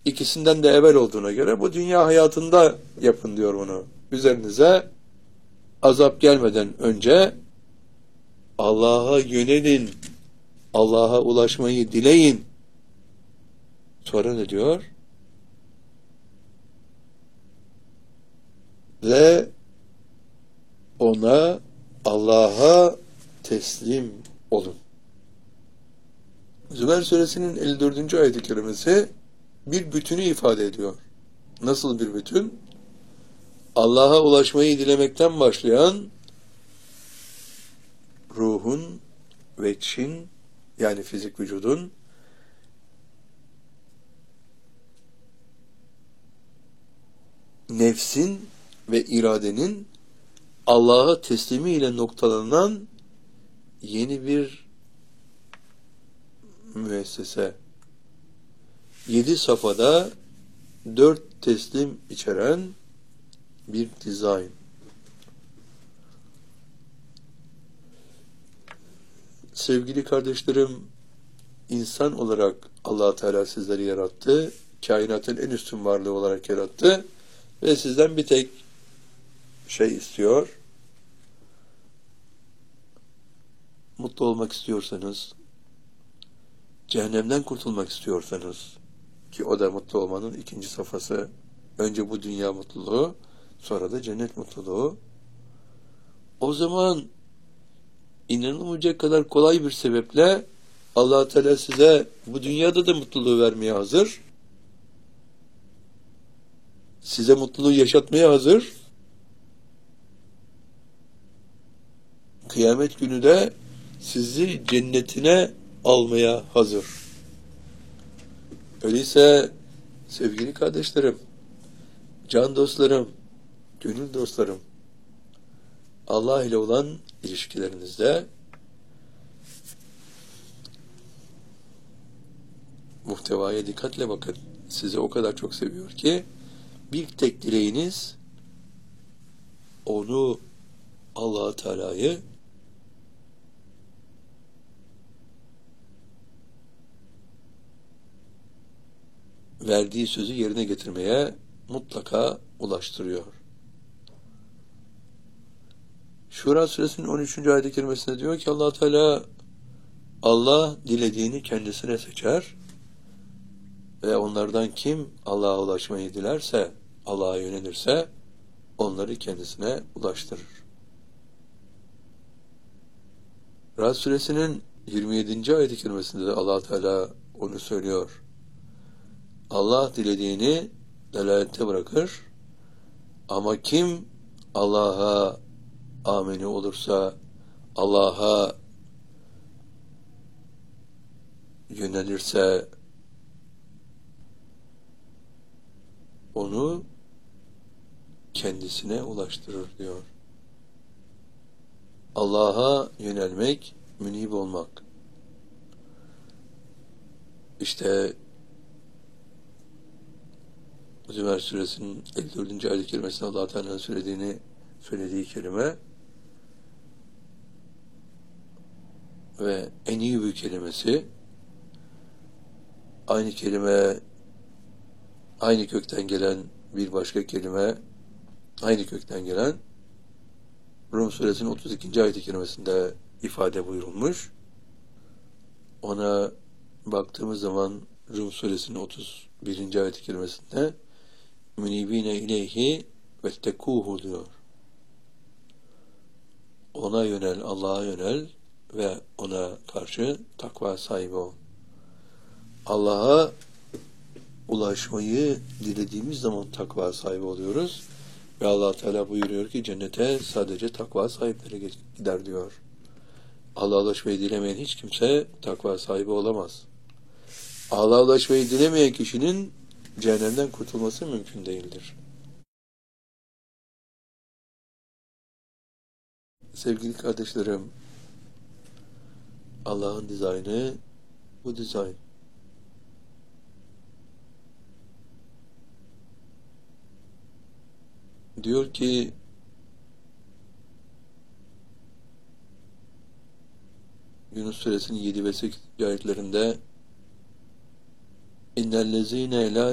İkisinden de evvel olduğuna göre bu dünya hayatında yapın diyor bunu. Üzerinize azap gelmeden önce Allah'a yönelin, Allah'a ulaşmayı dileyin. Sonra ne diyor? Ve ona, Allah'a teslim olun. Zümer suresinin 54. ayet-i kerimesi bir bütünü ifade ediyor. Nasıl bir bütün? Allah'a ulaşmayı dilemekten başlayan ruhun, veçhin, yani fizik vücudun nefsin ve iradenin Allah'a teslimiyle noktalanan yeni bir müessese. 7 safhada 4 teslim içeren bir dizayn. Sevgili kardeşlerim, insan olarak Allah Teala sizleri yarattı. Kainatın en üstün varlığı olarak yarattı. Ve sizden bir tek şey istiyor. Mutlu olmak istiyorsanız, cehennemden kurtulmak istiyorsanız, ki o da mutlu olmanın ikinci safhası, önce bu dünya mutluluğu, sonra da cennet mutluluğu. O zaman inanılmayacak kadar kolay bir sebeple Allah Teala size bu dünyada da mutluluğu vermeye hazır. Size mutluluğu yaşatmaya hazır. Kıyamet günü de sizi cennetine almaya hazır. Öyleyse sevgili kardeşlerim, can dostlarım, gönül dostlarım, Allah ile olan ilişkilerinizde muhtevaya dikkatle bakın. Sizi o kadar çok seviyor ki bir tek dileğiniz onu, Allah-u Teala'yı verdiği sözü yerine getirmeye mutlaka ulaştırıyor. Şura suresinin 13. ayet-i kerimesinde diyor ki Allah Teala, Allah dilediğini kendisine seçer ve onlardan kim Allah'a ulaşmayı dilerse, Allah'a yönelirse onları kendisine ulaştırır. Ra'd suresinin 27. ayet-i kerimesinde de Allah Teala onu söylüyor. Allah dilediğini delalette bırakır ama kim Allah'a amini olursa, Allah'a yönelirse onu kendisine ulaştırır diyor. Allah'a yönelmek, münib olmak. İşte Zümer suresinin 54. ayet-i kerimesinde Allah Teala'nın söylediği kelime ve en iyi bir kelimesi, aynı kelime, aynı kökten gelen bir başka kelime, aynı kökten gelen Rum suresinin 32. ayet-i kerimesinde ifade buyurulmuş. Ona baktığımız zaman Rum suresinin 31. ayet-i kerimesinde münibine ileyhi vettekuhu diyor. Ona yönel, Allah'a yönel ve ona karşı takva sahibi ol. Allah'a ulaşmayı dilediğimiz zaman takva sahibi oluyoruz. Ve Allah Teala buyuruyor ki cennete sadece takva sahipleri gider diyor. Allah'a ulaşmayı dilemeyen hiç kimse takva sahibi olamaz. Allah'a ulaşmayı dilemeyen kişinin cehennemden kurtulması mümkün değildir. Sevgili kardeşlerim, Allah'ın dizaynı bu dizayn. Diyor ki Yunus suresinin 7 ve 8 ayetlerinde İnnellezîne lâ